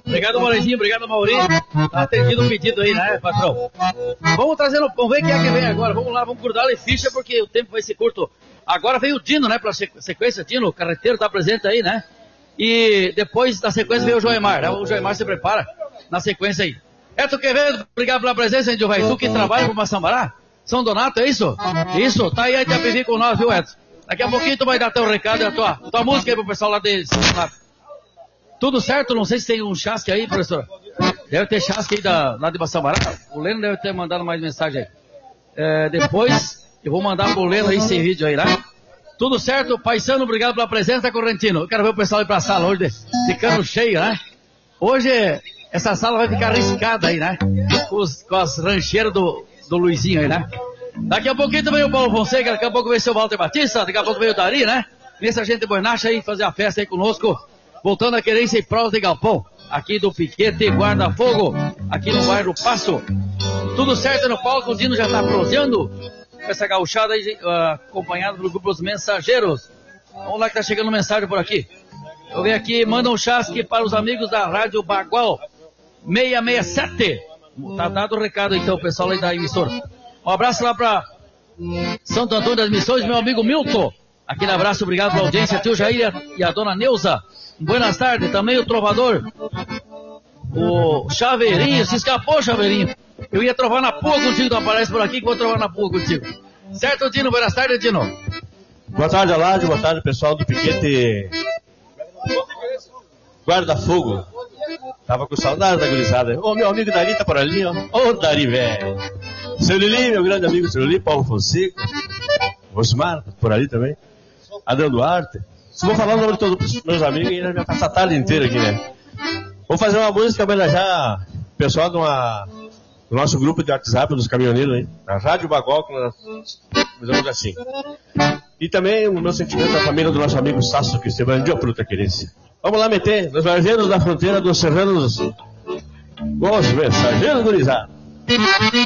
Obrigado, Maurício. Obrigado, Maurício. Tá atendido o pedido aí, né, patrão? Vamos ver quem é que vem agora. Vamos lá, vamos grudar a ficha, porque o tempo vai ser curto. Agora veio o Dino, né, pra sequência. Dino, o carreteiro tá presente aí, né? E depois da sequência veio o Joemar, né? O Joemar se prepara na sequência aí. Edson Quevedo, obrigado pela presença, Índio Vai. Tu que trabalha com Massambará? São Donato, é isso? Isso, tá aí a pedir com nós, viu, Edson? Daqui a pouquinho tu vai dar teu recado e a tua música aí pro pessoal lá deles. Tudo certo? Não sei se tem um chasque aí, professor. Deve ter chasque aí lá de Massambará. O Leno deve ter mandado mais mensagem aí. Depois eu vou mandar pro Leno aí esse vídeo aí, né? Tudo certo? Paisano, obrigado pela presença, Correntino. Eu quero ver o pessoal ir pra sala hoje, ficando cheio, né? Hoje essa sala vai ficar arriscada aí, né? Com as rancheiras do Luizinho aí, né? Daqui a pouquinho também o Paulo Fonseca, daqui a pouco vem o seu Walter Batista, daqui a pouco vem o Dari, né? Vem a gente boinacha aí, fazer a festa aí conosco, voltando a querência e prova de galpão, aqui do Piquete Guarda-Fogo, aqui no bairro Passo. Tudo certo no palco, o Dino já tá proseando com essa gauchada aí, acompanhado pelo grupo Os Mensageiros. Vamos lá que tá chegando mensagem por aqui. Eu venho aqui, manda um chasque para os amigos da Rádio Bagual 667. Tá dado o recado então, pessoal aí da emissora. Um abraço lá para Santo Antônio das Missões, meu amigo Milton. Aquele abraço, obrigado pela audiência, tio Jair e a dona Neuza. Buenas tardes, também o trovador, o Chaveirinho, se escapou, Chaveirinho. Eu ia trovar na pua contigo, não aparece por aqui que vou trovar na pua contigo. Certo, Dino? Buenas tardes, Dino. Boa tarde, Aládio, boa tarde, pessoal do Piquete Guarda-Fogo. Tava com saudade da gurizada. Ô, meu amigo Dari tá por ali, ó. Ô, Dari, velho. Seu Lili, meu grande amigo, seu Lili, Paulo Fonseca, Osmar, por ali também. Adão Duarte. Se vou falar o nome de todos os meus amigos, ainda vai passar a tarde inteira aqui, né? Vou fazer uma música para homenagear o pessoal do nosso grupo de WhatsApp dos caminhoneiros aí, na Rádio Bagual, que nós fizemos assim. E também o meu sentimento da família do nosso amigo Sasso, que se bandiu a fruta querência. Vamos lá meter nos varjeiros da fronteira dos serranos, os mensageiros gurizados.